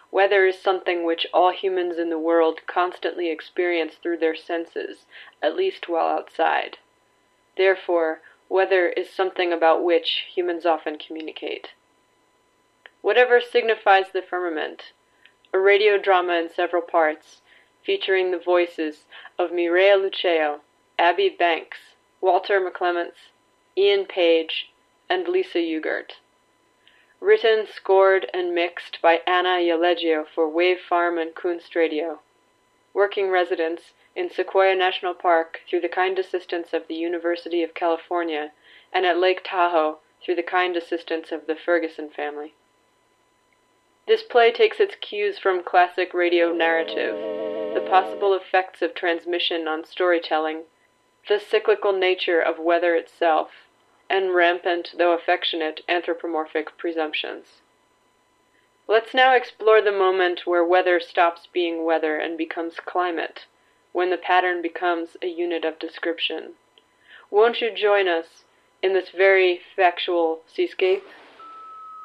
Weather is something which all humans in the world constantly experience through their senses, at least while outside. Therefore, weather is something about which humans often communicate. Whatever signifies the firmament, a radio drama in several parts, featuring the voices of Mireia Lucio, Abby Banks, Walter McClements, Ian Page, and Lisa Ugart. Written, scored, and mixed by Anna Yaleggio for Wave Farm and Kunst Radio. Working residents in Sequoia National Park through the kind assistance of the University of California, and at Lake Tahoe through the kind assistance of the Ferguson family. This play takes its cues from classic radio narrative, the possible effects of transmission on storytelling, the cyclical nature of weather itself, and rampant, though affectionate, anthropomorphic presumptions. Let's now explore the moment where weather stops being weather and becomes climate, when the pattern becomes a unit of description. Won't you join us in this very factual seascape?